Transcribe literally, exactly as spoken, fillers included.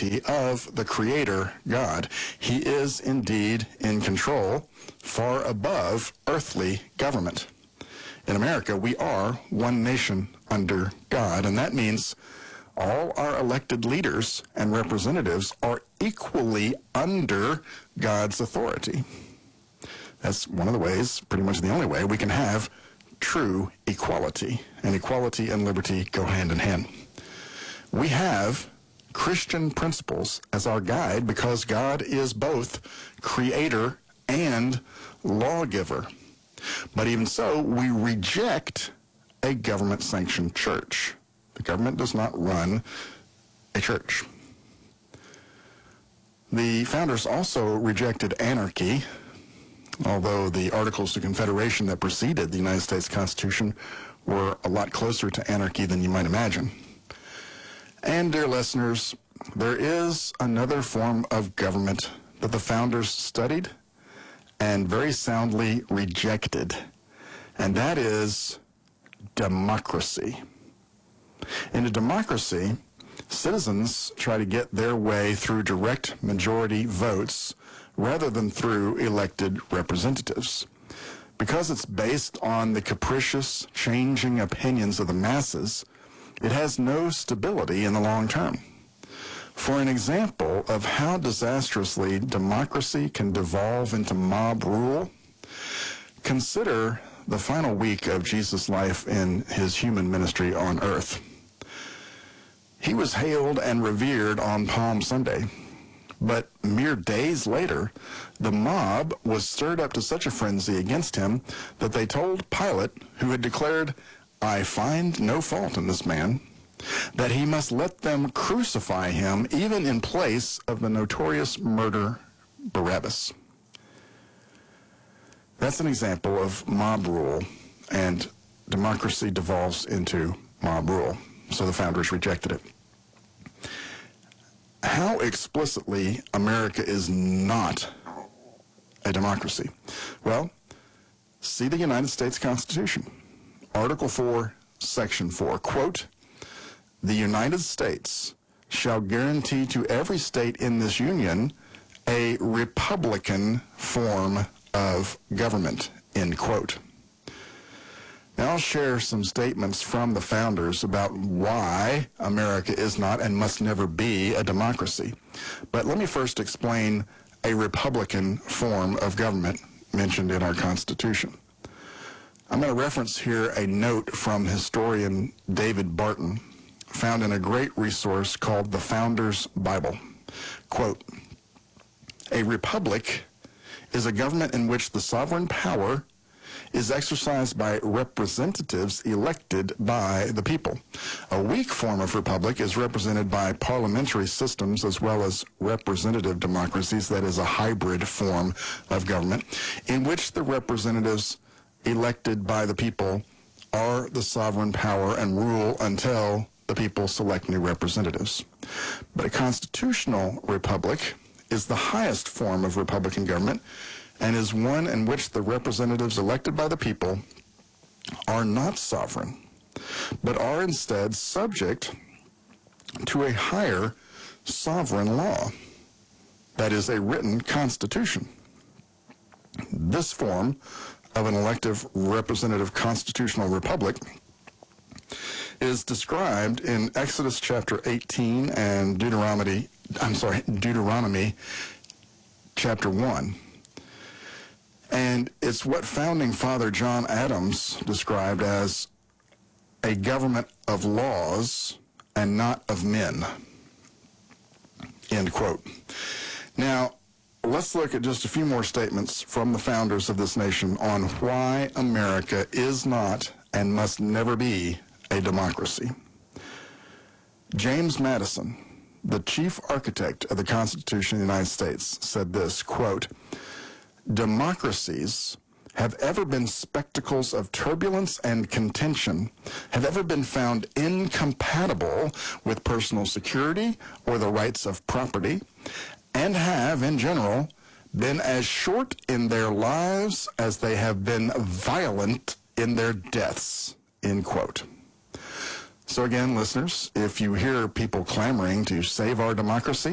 sovereignty of the Creator God. He is indeed in control, far above earthly government. In America, we are one nation under God, and that means all our elected leaders and representatives are equally under God's authority. That's one of the ways, pretty much the only way, we can have true equality. And equality and liberty go hand in hand. We have Christian principles as our guide because God is both creator and lawgiver. But even so, we reject a government-sanctioned church. The government does not run a church. The founders also rejected anarchy, although the Articles of Confederation that preceded the United States Constitution were a lot closer to anarchy than you might imagine. And, dear listeners, there is another form of government that the founders studied and very soundly rejected, and that is democracy. In a democracy, citizens try to get their way through direct majority votes rather than through elected representatives. Because it's based on the capricious, changing opinions of the masses, it has no stability in the long term. For an example of how disastrously democracy can devolve into mob rule, consider the final week of Jesus' life in his human ministry on earth. He was hailed and revered on Palm Sunday, but mere days later, the mob was stirred up to such a frenzy against him that they told Pilate, who had declared, "I find no fault in this man," that he must let them crucify him even in place of the notorious murderer Barabbas. That's an example of mob rule, and democracy devolves into mob rule. So the founders rejected it. How explicitly America is not a democracy? Well, see the United States Constitution. Article four, Section four, quote, "The United States shall guarantee to every state in this union a republican form of government," end quote. Now I'll share some statements from the founders about why America is not and must never be a democracy. But let me first explain a republican form of government mentioned in our Constitution. I'm going to reference here a note from historian David Barton, found in a great resource called the Founders Bible. Quote, "A republic is a government in which the sovereign power is exercised by representatives elected by the people. A weak form of republic is represented by parliamentary systems as well as representative democracies, that is a hybrid form of government, in which the representatives elected by the people are the sovereign power and rule until the people select new representatives. But a constitutional republic is the highest form of republican government and is one in which the representatives elected by the people are not sovereign, but are instead subject to a higher sovereign law, that is a written constitution. This form of an elective representative constitutional republic is described in Exodus chapter eighteen and Deuteronomy, I'm sorry, Deuteronomy chapter one. And it's what founding father John Adams described as a government of laws and not of men, end quote. Now, let's look at just a few more statements from the founders of this nation on why America is not and must never be a democracy. James Madison, the chief architect of the Constitution of the United States, said this, quote, "Democracies have ever been spectacles of turbulence and contention, have ever been found incompatible with personal security or the rights of property, and have, in general, been as short in their lives as they have been violent in their deaths," end quote. So again, listeners, if you hear people clamoring to save our democracy,